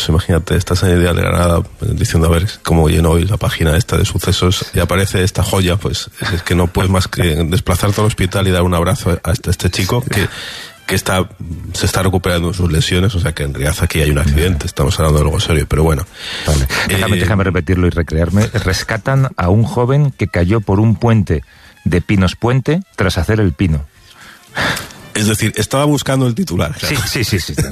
imagínate, estás en Ideal de Granada diciendo a ver cómo lleno hoy la página esta de sucesos y aparece esta joya, pues es que no puedes más que desplazarte al hospital y dar un abrazo a este chico que se está recuperando de sus lesiones, o sea que en realidad aquí hay un accidente, estamos hablando de algo serio, pero bueno. Vale. Déjame repetirlo y recrearme. Rescatan a un joven que cayó por un puente de Pinos Puente tras hacer el pino. Es decir, estaba buscando el titular. Claro. Sí.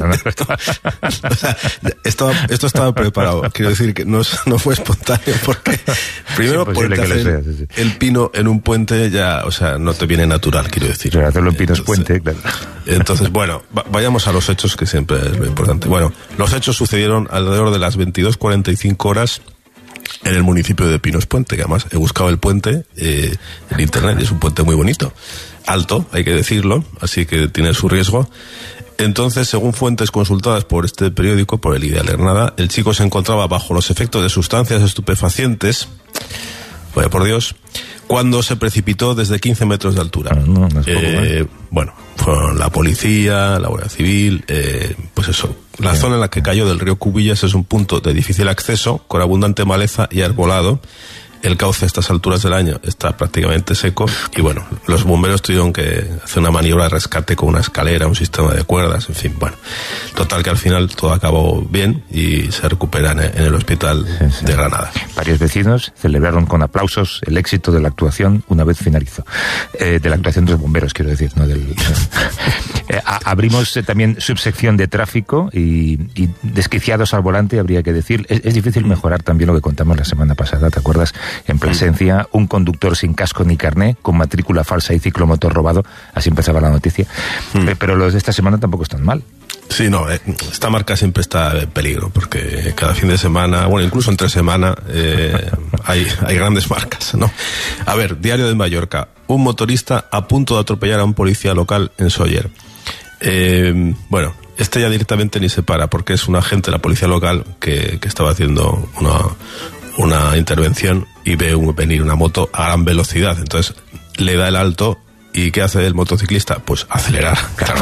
O sea, esto estaba preparado. Quiero decir que no fue espontáneo porque primero porque hacer el pino en un puente ya, o sea, no te viene natural, quiero decir. Pero hacerlo en Pinos Puente, claro. Entonces, bueno, vayamos a los hechos, que siempre es lo importante. Bueno, los hechos sucedieron alrededor de las 22:45 horas en el municipio de Pinos Puente, que además he buscado el puente en internet, y es un puente muy bonito. Alto, hay que decirlo, así que tiene su riesgo. Entonces, según fuentes consultadas por este periódico, por el Ideal de Granada, el chico se encontraba bajo los efectos de sustancias estupefacientes, vaya por Dios, cuando se precipitó desde 15 metros de altura. Bueno, fueron la policía, la Guardia Civil, pues eso. La zona en la que cayó del río Cubillas es un punto de difícil acceso, con abundante maleza y arbolado. El cauce a estas alturas del año está prácticamente seco y bueno, los bomberos tuvieron que hacer una maniobra de rescate con una escalera, un sistema de cuerdas, en fin, bueno. Total que al final todo acabó bien y se recuperan en el hospital de Granada. Varios vecinos celebraron con aplausos el éxito de la actuación una vez finalizó. De la actuación de los bomberos, quiero decir, no del... Abrimos también subsección de tráfico y desquiciados al volante, habría que decir. Es difícil mejorar también lo que contamos la semana pasada, ¿te acuerdas? En Plasencia, un conductor sin casco ni carné, con matrícula falsa y ciclomotor robado, así empezaba la noticia. Pero los de esta semana tampoco están mal. Sí, no, esta marca siempre está en peligro, porque cada fin de semana, bueno, incluso entre semana, hay grandes marcas, ¿no? A ver, Diario de Mallorca, un motorista a punto de atropellar a un policía local en Sóller. Bueno, este ya directamente ni se para, porque es un agente de la policía local que estaba haciendo una intervención y ve venir una moto a gran velocidad, entonces le da el alto. ¿Y qué hace el motociclista? Pues acelerar. Claro.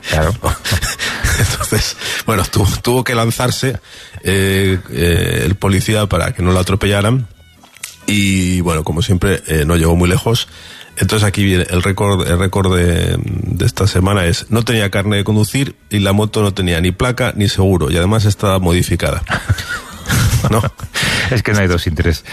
Entonces, bueno, tuvo que lanzarse el policía para que no lo atropellaran y bueno, como siempre, no llegó muy lejos. Entonces aquí viene el récord de esta semana es: no tenía carnet de conducir y la moto no tenía ni placa ni seguro y además estaba modificada. ¿No? Es que no hay dos sin tres.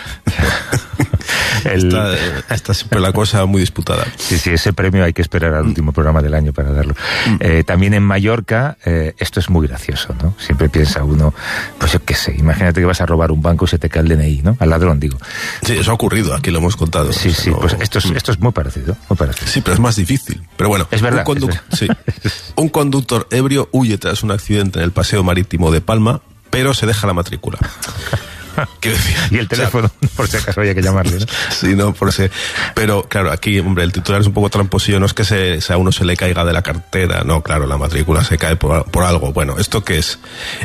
Está siempre la cosa muy disputada. Sí, ese premio hay que esperar al último programa del año para darlo. También en Mallorca, esto es muy gracioso, ¿no? Siempre piensa uno, pues yo qué sé, imagínate que vas a robar un banco y se te cae el DNI, ¿no? Al ladrón, digo. Sí, eso ha ocurrido, aquí lo hemos contado. Sí, pues esto es muy parecido, muy parecido. Sí, pero es más difícil. Pero bueno, es verdad. Un conductor ebrio huye tras un accidente en el paseo marítimo de Palma, pero se deja la matrícula. Y el teléfono, por si acaso había que llamarle, ¿no? Sí, no, por si. Pero claro, aquí, hombre, el titular es un poco tramposillo, no es que a uno se le caiga de la cartera, no, claro, la matrícula se cae por algo. Bueno, ¿esto qué es?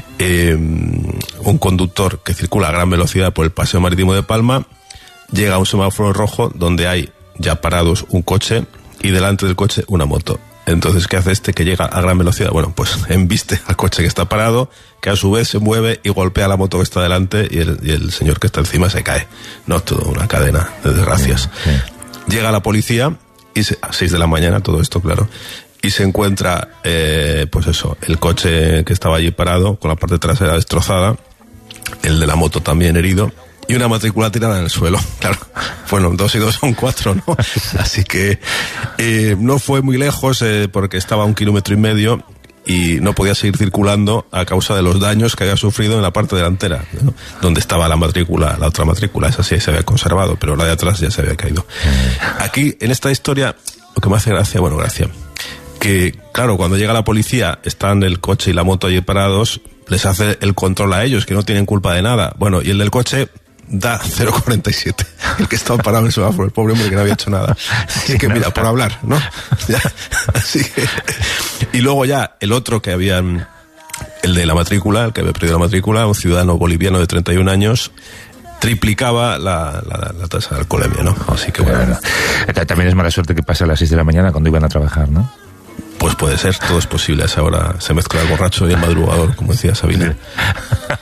Un conductor que circula a gran velocidad por el paseo marítimo de Palma, llega a un semáforo rojo donde hay ya parados un coche y delante del coche una moto. Entonces, ¿qué hace que llega a gran velocidad? Bueno, pues embiste al coche que está parado, que a su vez se mueve y golpea la moto que está delante y el señor que está encima se cae. No, toda una cadena de desgracias. Sí. Llega la policía y a 6 de la mañana, todo esto, claro, y se encuentra, pues eso, el coche que estaba allí parado, con la parte trasera destrozada, el de la moto también herido, y una matrícula tirada en el suelo. Claro, bueno, 2 y 2 son 4, ¿no? Así que no fue muy lejos porque estaba a 1,5 kilómetros y no podía seguir circulando a causa de los daños que había sufrido en la parte delantera, ¿no? Donde estaba la otra matrícula, esa sí se había conservado, pero la de atrás ya se había caído. Aquí, en esta historia, lo que me hace gracia, que claro, cuando llega la policía, están el coche y la moto allí parados, les hace el control a ellos, que no tienen culpa de nada. Bueno, y el del coche da 0,47. El que estaba parado en el semáforo, el pobre hombre que no había hecho nada. Así que mira, por hablar, ¿no? Ya, así que... Y luego ya el otro que había, el de la matrícula, el que había perdido la matrícula, un ciudadano boliviano de 31 años, triplicaba la tasa de alcoholemia, ¿no? Así que bueno. También es mala suerte que pase a las 6 de la mañana cuando iban a trabajar, ¿no? Pues puede ser, todo es posible. A esa hora se mezcla el borracho y el madrugador, como decía Sabina.